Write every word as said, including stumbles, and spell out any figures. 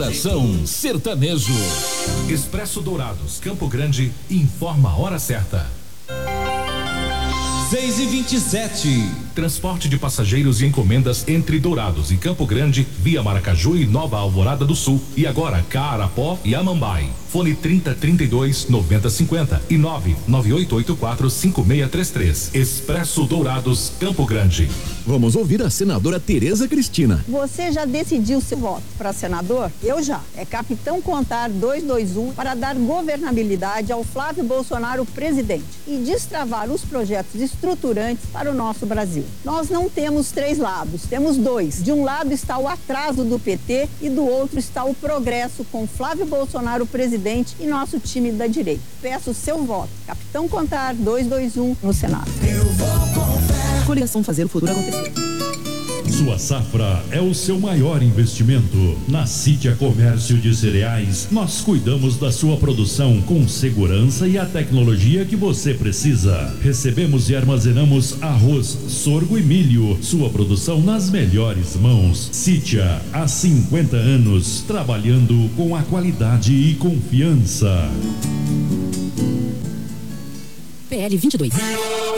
Estação Sertanejo. Expresso Dourados, Campo Grande, informa a hora certa. seis e vinte e sete. Transporte de passageiros e encomendas entre Dourados e Campo Grande, via Maracaju e Nova Alvorada do Sul. E agora Carapó e Amambai. Fone trinta, trinta e dois, noventa, cinquenta e nove nove oito oito quatro, cinco seis três três. Expresso Dourados, Campo Grande. Vamos ouvir a senadora Tereza Cristina. Você já decidiu seu voto para senador? Eu já. É Capitão Contar duzentos e vinte e um para dar governabilidade ao Flávio Bolsonaro, presidente, e destravar os projetos estruturantes para o nosso Brasil. Nós não temos três lados, temos dois. De um lado está o atraso do P T e do outro está o progresso com Flávio Bolsonaro, presidente, e nosso time da direita. Peço seu voto. Capitão Contar duzentos e vinte e um no Senado. Eu vou com fé. Coligação Fazer o Futuro Acontecer. Sua safra é o seu maior investimento. Na Cítia Comércio de Cereais, nós cuidamos da sua produção com segurança e a tecnologia que você precisa. Recebemos e armazenamos arroz, sorgo e milho. Sua produção nas melhores mãos. Cítia, há cinquenta anos, trabalhando com a qualidade e confiança. P L vinte e dois.